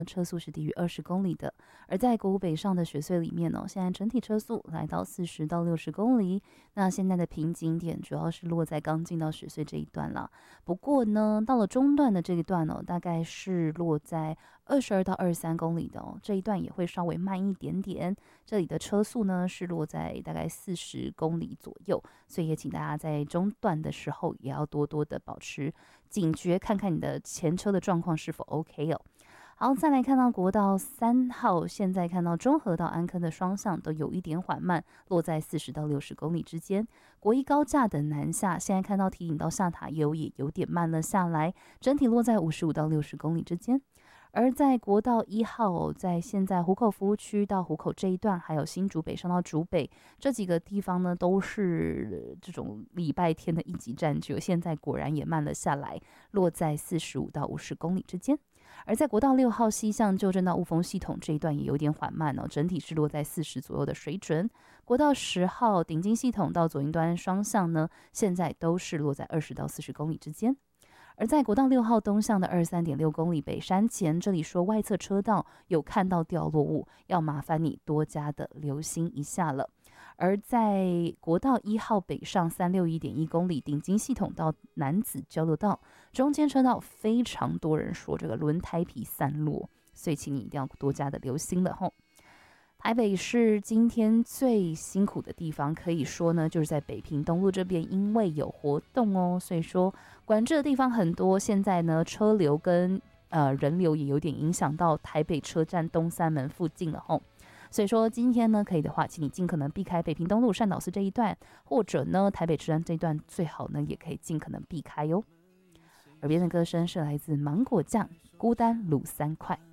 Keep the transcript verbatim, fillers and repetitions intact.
车速是低于二十公里的。而在国五北上的雪隧里面呢，现在整体车速来到四十到六十公里。那现在的瓶颈点主要是落在刚进到雪隧这一段了。不过呢，到了中段的这一段呢，大概是落在二十二到二十三公里的哦，这一段也会稍微慢一点点。这里的车速呢是落在大概四十公里左右，所以也请大家在中段的时候也要多多的保持警觉，看看你的前车的状况是否 OK 哦。好，再来看到国道三号，现在看到中和到安坑的双向都有一点缓慢，落在四十到六十公里之间。国一高架的南下，现在看到提醒到下塔油也有点慢了下来，整体落在五十五到六十公里之间。而在国道一号，在现在湖口服务区到湖口这一段，还有新竹北上到竹北这几个地方呢，都是这种礼拜天的一级战区，现在果然也慢了下来，落在四十五到五十公里之间。而在国道六号西向旧镇到雾峰系统这一段也有点缓慢哦，整体是落在四十左右的水准。国道十号顶金系统到左营端双向呢，现在都是落在二十到四十公里之间。而在国道六号东向的二十三点六公里北山前，这里说外侧车道有看到掉落物，要麻烦你多加的留心一下了。而在国道一号北上三六一点一公里顶金系统到南子交流道中间车道，非常多人说这个轮胎皮散落，所以请你一定要多加的留心了吼。台北市今天最辛苦的地方，可以说呢，就是在北平东路这边，因为有活动哦，所以说管制的地方很多。现在呢，车流跟呃人流也有点影响到台北车站东三门附近了吼。所以说今天呢，可以的话，请你尽可能避开北平东路善导寺这一段，或者呢台北车站这一段，最好呢也可以尽可能避开哟。耳边的歌声是来自芒果酱，孤单卤三块。